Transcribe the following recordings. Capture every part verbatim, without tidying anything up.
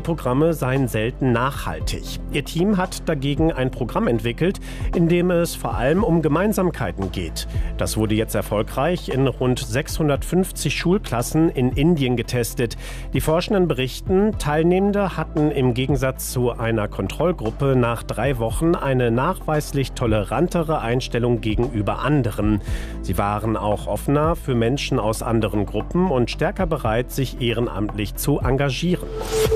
Programme seien selten nachhaltig. Ihr Team hat dagegen ein Programm entwickelt, in dem es vor allem um Gemeinsamkeiten geht. Das wurde jetzt erfolgreich in rund sechshundertfünfzig Schulklassen in Indien getestet. Die Forschenden berichten, Teilnehmende hatten im Gegensatz zu einer Kontrollgruppe nach drei Wochen eine nachweislich tolerantere Einstellung gegenüber anderen. Sie waren auch offener für Menschen aus anderen Gruppen und stärker bereit, sich ehrenamtlich zu engagieren.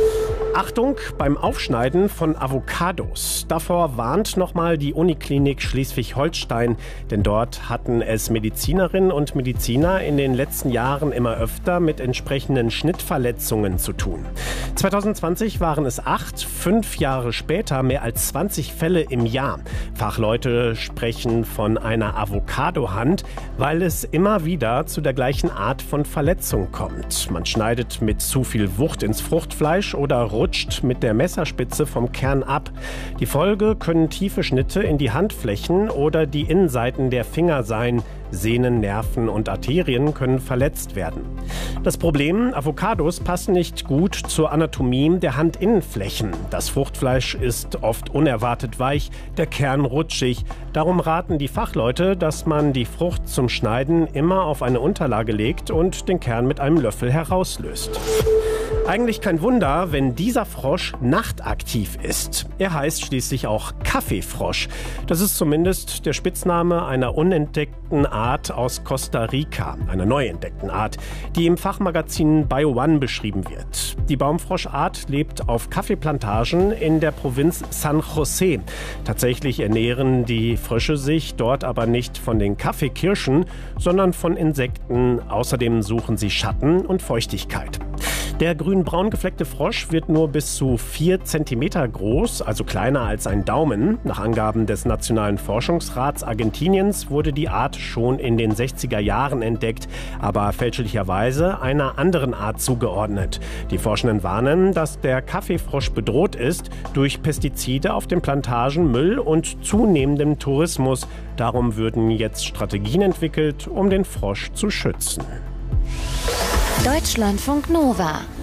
Achtung beim Aufschneiden von Avocados. Davor warnt nochmal die Uniklinik Schleswig-Holstein, denn dort hatten es Medizinerinnen und Mediziner in den letzten Jahren immer öfter mit entsprechenden Schnittverletzungen zu tun. zwanzig zwanzig waren es acht, fünf Jahre später mehr als zwanzig Fälle im Jahr. Fachleute sprechen von einer Avocadohand, weil es immer wieder zu der gleichen Art von Verletzung kommt. Man schneidet mit zu viel Wucht ins Fruchtfleisch oder rutscht mit der Messerspitze vom Kern ab. Die Folge können tiefe Schnitte in die Handflächen oder die Innenseiten der Finger sein. Sehnen, Nerven und Arterien können verletzt werden. Das Problem: Avocados passen nicht gut zur Anatomie der Handinnenflächen. Das Fruchtfleisch ist oft unerwartet weich, der Kern rutschig. Darum raten die Fachleute, dass man die Frucht zum Schneiden immer auf eine Unterlage legt und den Kern mit einem Löffel herauslöst. Eigentlich kein Wunder, wenn dieser Frosch nachtaktiv ist. Er heißt schließlich auch Kaffeefrosch. Das ist zumindest der Spitzname einer unentdeckten Art aus Costa Rica, einer neu entdeckten Art, die im Fachmagazin BioOne beschrieben wird. Die Baumfroschart lebt auf Kaffeeplantagen in der Provinz San José. Tatsächlich ernähren die Frösche sich dort aber nicht von den Kaffeekirschen, sondern von Insekten. Außerdem suchen sie Schatten und Feuchtigkeit. Der grün-braun gefleckte Frosch wird nur bis zu vier Zentimeter groß, also kleiner als ein Daumen. Nach Angaben des Nationalen Forschungsrats Argentiniens wurde die Art schon in den sechziger Jahren entdeckt, aber fälschlicherweise einer anderen Art zugeordnet. Die Forschenden warnen, dass der Kaffeefrosch bedroht ist durch Pestizide auf den Plantagen, Müll und zunehmendem Tourismus. Darum würden jetzt Strategien entwickelt, um den Frosch zu schützen. Deutschlandfunk Nova